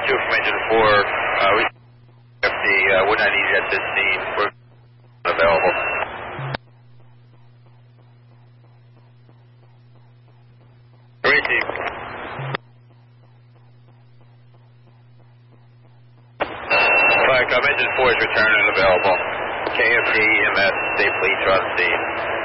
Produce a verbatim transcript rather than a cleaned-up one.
two from engine four. Uh, we have the uh, would not need at this scene. We're available. Receive. Flag, um, engine four is returning and available. K F D, E M S, safely trust scene.